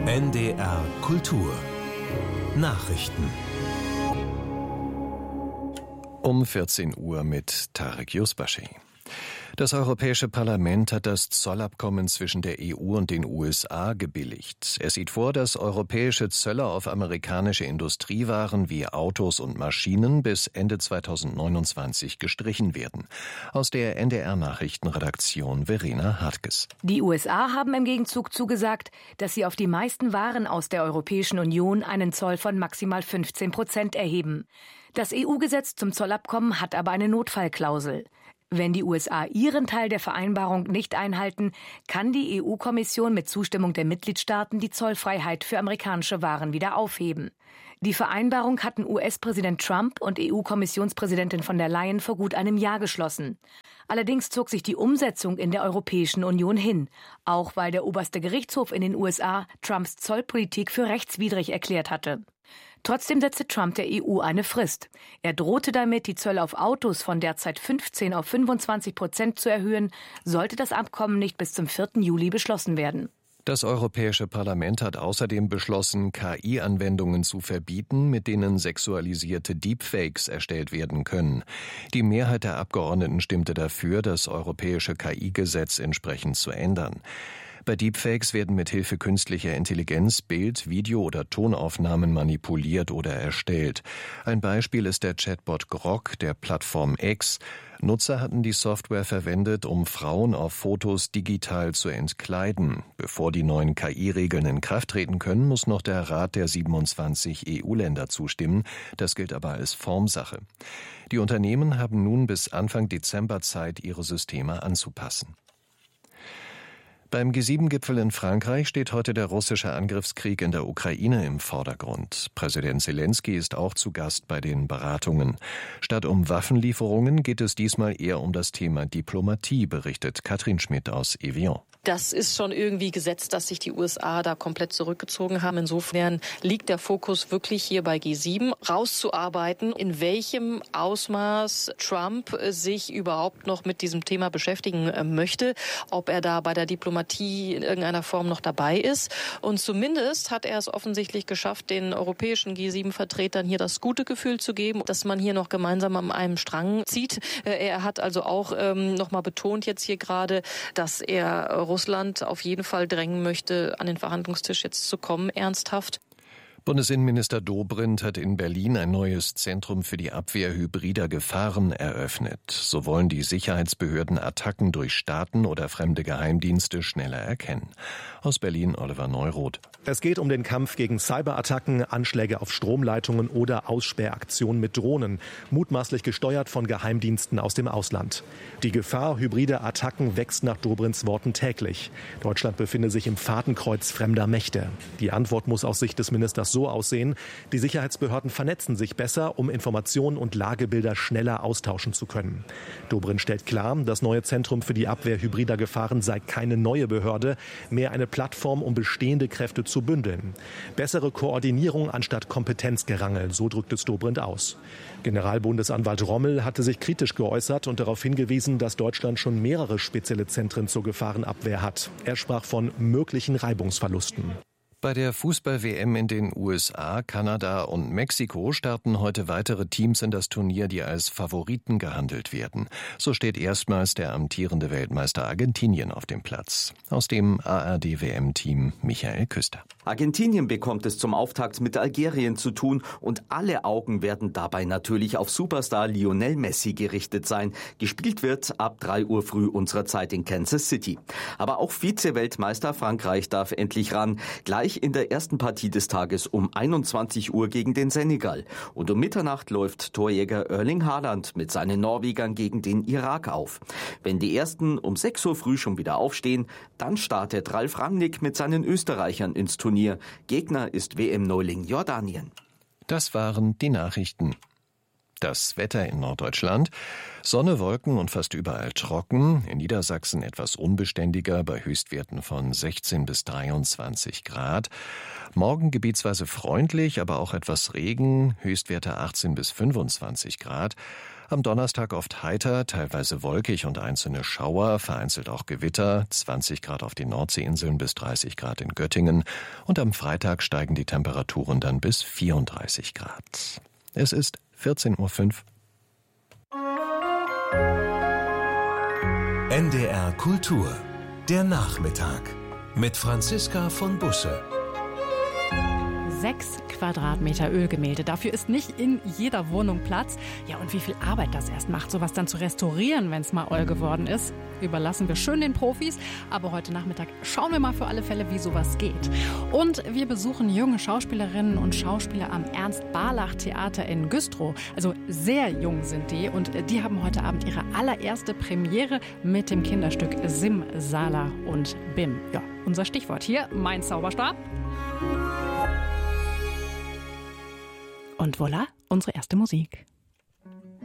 NDR Kultur Nachrichten Um 14 Uhr mit Tarek Yusbashi. Das Europäische Parlament hat das Zollabkommen zwischen der EU und den USA gebilligt. Es sieht vor, dass europäische Zölle auf amerikanische Industriewaren wie Autos und Maschinen bis Ende 2029 gestrichen werden. Aus der NDR-Nachrichtenredaktion Verena Hartges. Die USA haben im Gegenzug zugesagt, dass sie auf die meisten Waren aus der Europäischen Union einen Zoll von maximal 15% erheben. Das EU-Gesetz zum Zollabkommen hat aber eine Notfallklausel. Wenn die USA ihren Teil der Vereinbarung nicht einhalten, kann die EU-Kommission mit Zustimmung der Mitgliedstaaten die Zollfreiheit für amerikanische Waren wieder aufheben. Die Vereinbarung hatten US-Präsident Trump und EU-Kommissionspräsidentin von der Leyen vor gut einem Jahr geschlossen. Allerdings zog sich die Umsetzung in der Europäischen Union hin, auch weil der oberste Gerichtshof in den USA Trumps Zollpolitik für rechtswidrig erklärt hatte. Trotzdem setzte Trump der EU eine Frist. Er drohte damit, die Zölle auf Autos von derzeit 15 auf 25% zu erhöhen, sollte das Abkommen nicht bis zum 4. Juli beschlossen werden. Das Europäische Parlament hat außerdem beschlossen, KI-Anwendungen zu verbieten, mit denen sexualisierte Deepfakes erstellt werden können. Die Mehrheit der Abgeordneten stimmte dafür, das europäische KI-Gesetz entsprechend zu ändern. Bei Deepfakes werden mit Hilfe künstlicher Intelligenz Bild-, Video- oder Tonaufnahmen manipuliert oder erstellt. Ein Beispiel ist der Chatbot Grok der Plattform X. Nutzer hatten die Software verwendet, um Frauen auf Fotos digital zu entkleiden. Bevor die neuen KI-Regeln in Kraft treten können, muss noch der Rat der 27 EU-Länder zustimmen. Das gilt aber als Formsache. Die Unternehmen haben nun bis Anfang Dezember Zeit, ihre Systeme anzupassen. Beim G7-Gipfel in Frankreich steht heute der russische Angriffskrieg in der Ukraine im Vordergrund. Präsident Zelensky ist auch zu Gast bei den Beratungen. Statt um Waffenlieferungen geht es diesmal eher um das Thema Diplomatie, berichtet Katrin Schmidt aus Evian. Das ist schon irgendwie gesetzt, dass sich die USA da komplett zurückgezogen haben. Insofern liegt der Fokus wirklich hier bei G7, rauszuarbeiten, in welchem Ausmaß Trump sich überhaupt noch mit diesem Thema beschäftigen möchte, ob er da bei der Diplomatie in irgendeiner Form noch dabei ist. Und zumindest hat er es offensichtlich geschafft, den europäischen G7-Vertretern hier das gute Gefühl zu geben, dass man hier noch gemeinsam an einem Strang zieht. Er hat also auch noch mal betont jetzt hier gerade, dass er Russland auf jeden Fall drängen möchte, an den Verhandlungstisch jetzt zu kommen, ernsthaft. Bundesinnenminister Dobrindt hat in Berlin ein neues Zentrum für die Abwehr hybrider Gefahren eröffnet. So wollen die Sicherheitsbehörden Attacken durch Staaten oder fremde Geheimdienste schneller erkennen. Aus Berlin Oliver Neuroth. Es geht um den Kampf gegen Cyberattacken, Anschläge auf Stromleitungen oder Aussperraktionen mit Drohnen, mutmaßlich gesteuert von Geheimdiensten aus dem Ausland. Die Gefahr hybrider Attacken wächst nach Dobrindts Worten täglich. Deutschland befinde sich im Fadenkreuz fremder Mächte. Die Antwort muss aus Sicht des Ministers so aussehen: Die Sicherheitsbehörden vernetzen sich besser, um Informationen und Lagebilder schneller austauschen zu können. Dobrindt stellt klar, das neue Zentrum für die Abwehr hybrider Gefahren sei keine neue Behörde, mehr eine Plattform, um bestehende Kräfte zu bündeln. Bessere Koordinierung anstatt Kompetenzgerangel, so drückt es Dobrindt aus. Generalbundesanwalt Rommel hatte sich kritisch geäußert und darauf hingewiesen, dass Deutschland schon mehrere spezielle Zentren zur Gefahrenabwehr hat. Er sprach von möglichen Reibungsverlusten. Bei der Fußball-WM in den USA, Kanada und Mexiko starten heute weitere Teams in das Turnier, die als Favoriten gehandelt werden. So steht erstmals der amtierende Weltmeister Argentinien auf dem Platz. Aus dem ARD-WM-Team Michael Küster. Argentinien bekommt es zum Auftakt mit Algerien zu tun und alle Augen werden dabei natürlich auf Superstar Lionel Messi gerichtet sein. Gespielt wird ab 3 Uhr früh unserer Zeit in Kansas City. Aber auch Vize-Weltmeister Frankreich darf endlich ran. Gleich in der ersten Partie des Tages um 21 Uhr gegen den Senegal. Und um Mitternacht läuft Torjäger Erling Haaland mit seinen Norwegern gegen den Irak auf. Wenn die Ersten um 6 Uhr früh schon wieder aufstehen, dann startet Ralf Rangnick mit seinen Österreichern ins Turnier. Gegner ist WM-Neuling Jordanien. Das waren die Nachrichten. Das Wetter in Norddeutschland: Sonne, Wolken und fast überall trocken. In Niedersachsen etwas unbeständiger bei Höchstwerten von 16 bis 23 Grad. Morgen gebietsweise freundlich, aber auch etwas Regen. Höchstwerte 18 bis 25 Grad. Am Donnerstag oft heiter, teilweise wolkig und einzelne Schauer, vereinzelt auch Gewitter. 20 Grad auf den Nordseeinseln bis 30 Grad in Göttingen. Und am Freitag steigen die Temperaturen dann bis 34 Grad. Es ist 14:05 Uhr. NDR Kultur. Der Nachmittag. Mit Franziska von Busse. 6 Quadratmeter Ölgemälde. Dafür ist nicht in jeder Wohnung Platz. Ja, und wie viel Arbeit das erst macht, sowas dann zu restaurieren, wenn es mal oll geworden ist, überlassen wir schön den Profis. Aber heute Nachmittag schauen wir mal für alle Fälle, wie sowas geht. Und wir besuchen junge Schauspielerinnen und Schauspieler am Ernst-Barlach-Theater in Güstrow. Also sehr jung sind die und die haben heute Abend ihre allererste Premiere mit dem Kinderstück Simsala und Bim. Ja, unser Stichwort hier, mein Zauberstab. Und voilà, unsere erste Musik.